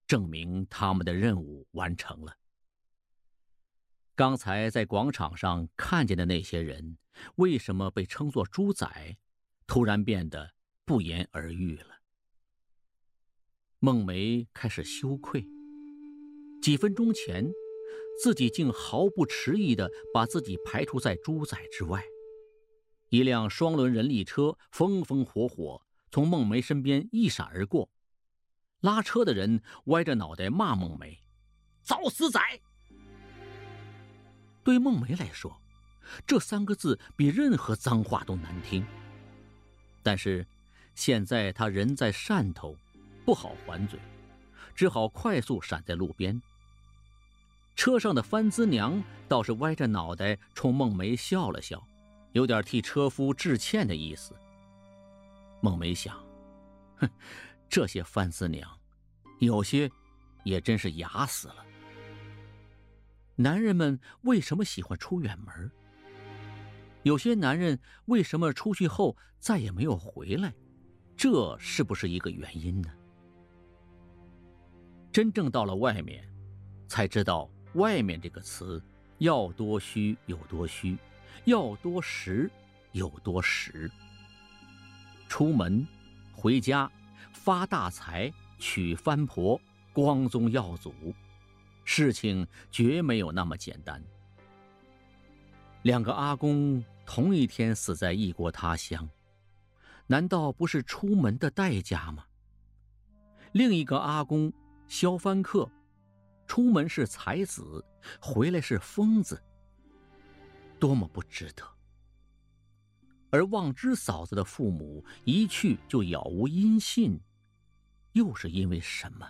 证明他们的任务完成了。刚才在广场上看见的那些人，为什么被称作猪仔，突然变得不言而喻了。孟梅开始羞愧，几分钟前，自己竟毫不迟疑地把自己排除在猪仔之外。一辆双轮人力车风风火火从孟梅身边一闪而过，拉车的人歪着脑袋骂孟梅：“找死仔！”对孟梅来说，这3个字比任何脏话都难听。但是现在她人在汕头，不好还嘴，只好快速闪在路边。车上的番子娘倒是歪着脑袋冲孟梅笑了笑，有点替车夫致歉的意思。孟梅想，哼，这些番子娘，有些也真是哑死了。男人们为什么喜欢出远门？有些男人为什么出去后再也没有回来？这是不是一个原因呢？真正到了外面，才知道外面这个词要多虚有多虚，要多实有多实。出门、回家、发大财、娶番婆、光宗耀祖，事情绝没有那么简单。2个阿公同一天死在异国他乡，难道不是出门的代价吗？另一个阿公萧番客，出门是才子，回来是疯子，多么不值得。而望之嫂子的父母一去就杳无音信，又是因为什么？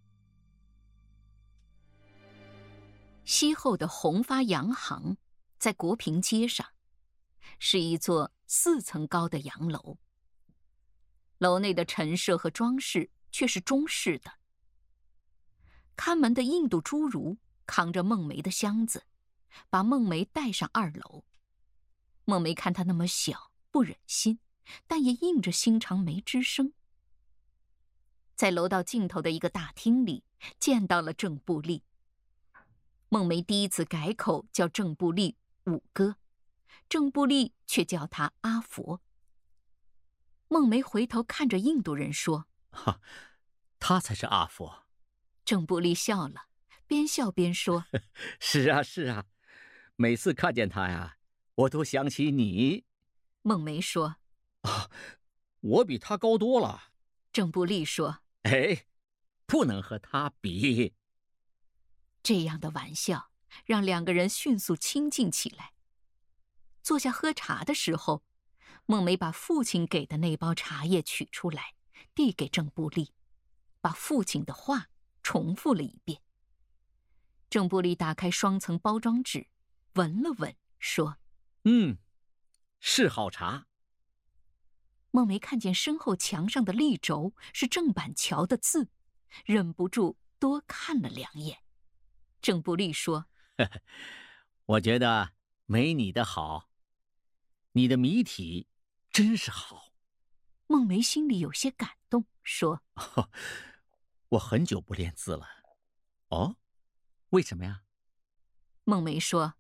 西后的宏发洋行在国平街上，是一座4层高的洋楼，楼内的陈设和装饰却是中式的。看门的印度侏儒扛着孟梅的箱子，把孟梅带上2楼。孟梅看他那么小，不忍心，但也硬着心肠没吱声。在楼道尽头的一个大厅里，见到了郑布利。孟梅第一次改口叫郑布利五哥，郑布利却叫他阿佛。孟梅回头看着印度人说：“ 哈，他才是阿佛。” 郑布利笑了，边笑边说：“ 是啊，是啊，每次看见他呀，我都想起你。” 孟梅说：“ 啊，我比他高多了。” 郑布利说：“ 哎，不能和他比。” 这样的玩笑让2个人迅速亲近起来。坐下喝茶的时候，孟梅把父亲给的那包茶叶取出来，递给郑布利，把父亲的话重复了一遍。郑布利打开双层包装纸，闻了闻，说：“ 是好茶。” 孟梅看见身后墙上的立轴是郑板桥的字，忍不住多看了2眼。郑布利说：“ 我觉得没你的好，你的谜题真是好。” 孟梅心里有些感动，说：“ 我很久不练字了。”“哦，为什么呀？” 孟梅说：“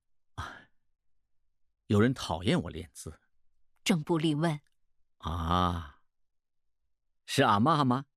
有人讨厌我练字。” 郑布利问：“ 啊，是阿嬷吗？”“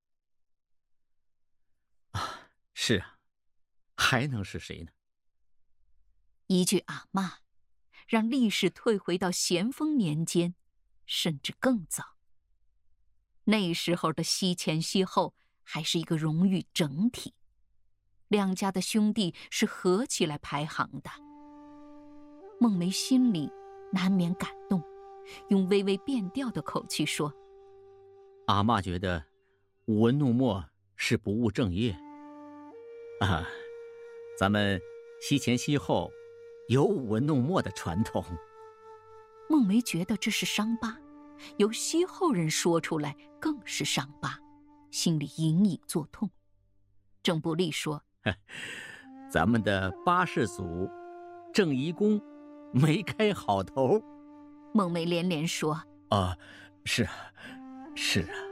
是啊。还能是谁呢？” 一句阿嬷，让历史退回到咸丰年间，甚至更早。那时候的西前西后还是一个荣誉整体，2家的兄弟是合起来排行的。孟梅心里难免感动，用微微变调的口气说：“ 阿嬷觉得舞文弄墨是不务正业啊。咱们西前西后有舞文弄墨的传统。” 孟梅觉得这是伤疤，由西后人说出来更是伤疤，心里隐隐作痛。郑布利说：“ 咱们的八世祖郑宜公没开好头。” 孟梅连连说：“ 是啊，是啊。”